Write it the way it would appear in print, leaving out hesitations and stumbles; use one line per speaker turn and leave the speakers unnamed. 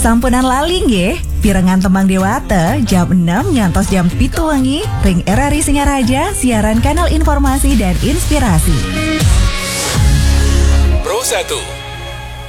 Sampunan lali nggih, pirengan tembang Dewata jam 6 ngantos jam 7 wengi, ring RRI Singaraja, siaran kanal informasi dan inspirasi.
Pro 1